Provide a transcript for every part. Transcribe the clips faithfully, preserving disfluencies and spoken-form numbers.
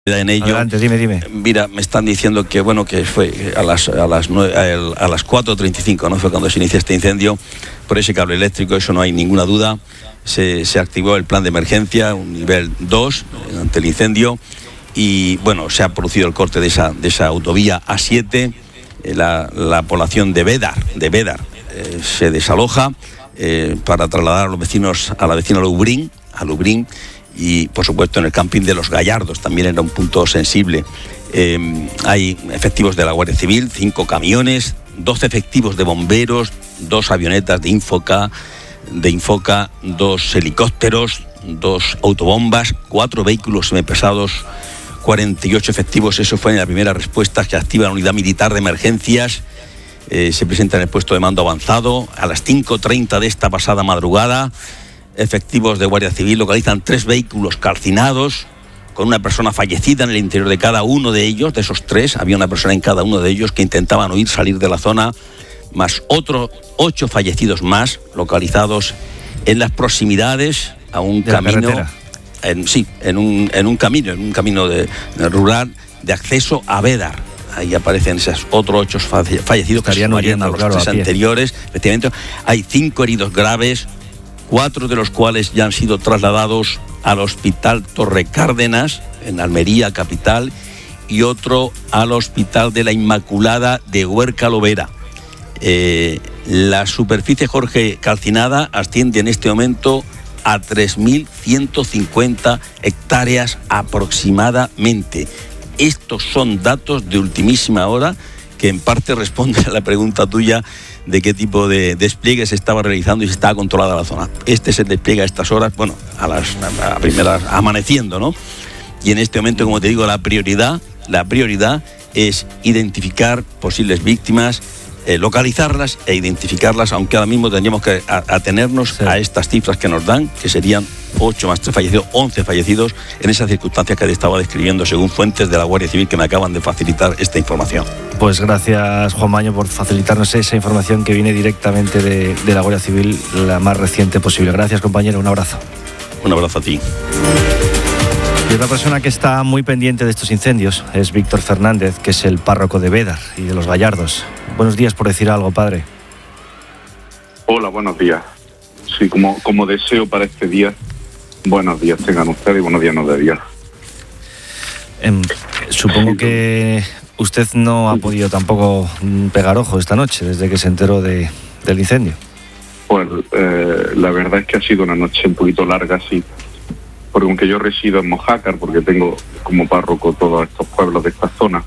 en ello. Adelante, dime, dime. Mira, me están diciendo que bueno que fue a las a las nueve, a las cuatro treinta y cinco, ¿no? Fue cuando se inicia este incendio por ese cable eléctrico, eso no hay ninguna duda. Se, se activó el plan de emergencia, un nivel dos ante el incendio, y bueno, se ha producido el corte de esa de esa autovía A siete. Eh, la, la población de Bédar, de Bédar eh, se desaloja eh, para trasladar a los vecinos a la vecina Lubrín, a Lubrín. Y por supuesto en el camping de Los Gallardos también era un punto sensible. Eh, hay efectivos de la Guardia Civil, cinco camiones, doce efectivos de bomberos, dos avionetas de Infoca, de Infoca, dos helicópteros, dos autobombas, cuatro vehículos semipesados, cuarenta y ocho efectivos. Eso fue en la primera respuesta que activa la unidad militar de emergencias. Eh, se presenta en el puesto de mando avanzado. A las cinco treinta de esta pasada madrugada, efectivos de Guardia Civil localizan tres vehículos calcinados con una persona fallecida en el interior de cada uno de ellos. De esos tres, había una persona en cada uno de ellos que intentaban huir, salir de la zona, más otros ocho fallecidos más localizados en las proximidades a un de camino, en, sí, en un, en un camino, en un camino de, de rural de acceso a Bédar. Ahí aparecen esos otros ocho fallecidos que estarían huyendo a los claro, tres a anteriores. Efectivamente, hay cinco heridos graves, cuatro de los cuales ya han sido trasladados al Hospital Torre Cárdenas, en Almería, capital, y otro al Hospital de la Inmaculada de Huerca Lovera. Eh, la superficie, Jorge, calcinada asciende en este momento a tres mil ciento cincuenta hectáreas aproximadamente. Estos son datos de ultimísima hora que en parte responde a la pregunta tuya de qué tipo de despliegue se estaba realizando y si estaba controlada la zona. Este es el despliegue a estas horas, bueno, a las a primeras, amaneciendo, ¿no? Y en este momento, como te digo, la prioridad, la prioridad es identificar posibles víctimas, eh, localizarlas e identificarlas, aunque ahora mismo tendríamos que atenernos sí. a estas cifras que nos dan, que serían ocho más tres fallecidos, once fallecidos en esas circunstancias que te estaba describiendo según fuentes de la Guardia Civil que me acaban de facilitar esta información. Pues gracias, Juan Maño, por facilitarnos esa información que viene directamente de, de la Guardia Civil, la más reciente posible. Gracias, compañero, un abrazo. Un abrazo a ti. Y otra persona que está muy pendiente de estos incendios es Víctor Fernández, que es el párroco de Bédar y de Los Gallardos. Buenos días, por decir algo, padre. Hola, buenos días. Sí, como, como deseo para este día, buenos días tengan ustedes y buenos días nos de Dios. Eh, supongo que usted no ha podido tampoco pegar ojo esta noche desde que se enteró de, del incendio. Pues eh, la verdad es que ha sido una noche un poquito larga, sí. Porque aunque yo resido en Mojácar, porque tengo como párroco todos estos pueblos de esta zona,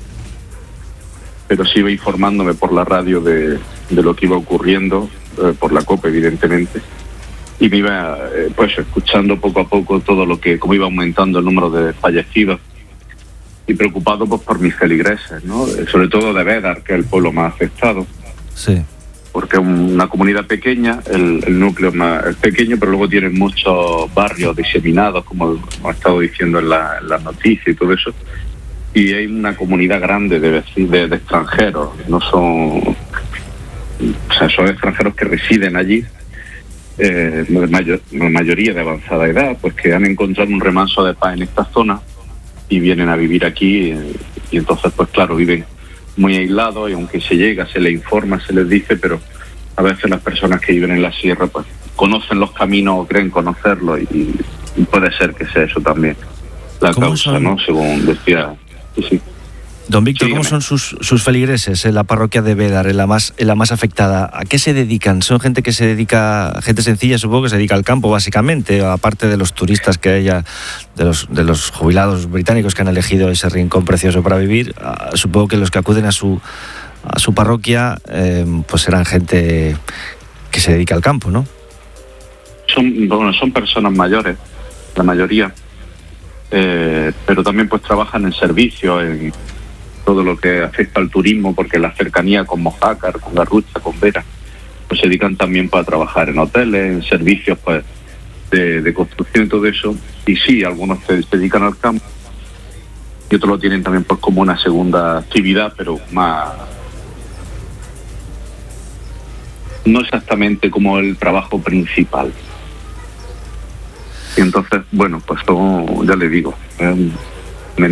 pero sí iba informándome por la radio de, de lo que iba ocurriendo, eh, por la COPE evidentemente, y me iba eh, pues escuchando poco a poco todo lo que, cómo iba aumentando el número de fallecidos, y preocupado pues por mis feligreses, ¿no? Sobre todo de Bédar, que es el pueblo más afectado. Sí. Porque es una comunidad pequeña, el, el núcleo más es pequeño, pero luego tienen muchos barrios diseminados, como hemos estado diciendo en, la, en las noticias y todo eso. Y hay una comunidad grande de, de, de extranjeros, no son, o sea, son extranjeros que residen allí, eh, la, mayor, la mayoría de avanzada edad, pues que han encontrado un remanso de paz en esta zona y vienen a vivir aquí, eh, y entonces pues claro, viven muy aislados, y aunque se llega, se les informa, se les dice, pero a veces las personas que viven en la sierra pues conocen los caminos o creen conocerlos, y, y puede ser que sea eso también la causa, son? ¿no? Según decía. Sí, sí. Don Víctor, sí, ¿cómo dígame. son sus, sus feligreses en la parroquia de Bédar, en la más en la más afectada? ¿A qué se dedican? ¿Son gente que se dedica, gente sencilla, supongo, que se dedica al campo, básicamente, aparte de los turistas que haya, de los de los jubilados británicos que han elegido ese rincón precioso para vivir? Uh, supongo que los que acuden a su a su parroquia, eh, pues serán gente que se dedica al campo, ¿no? Son, bueno, son personas mayores, la mayoría, eh, pero también pues trabajan en servicios, en todo lo que afecta al turismo, porque la cercanía con Mojácar, con Garrucha, con Vera, pues se dedican también para trabajar en hoteles, en servicios pues de, de construcción y todo eso. Y sí, algunos se, se dedican al campo y otros lo tienen también pues como una segunda actividad, pero más, no exactamente como el trabajo principal. Y entonces, bueno, pues son, ya le digo, eh,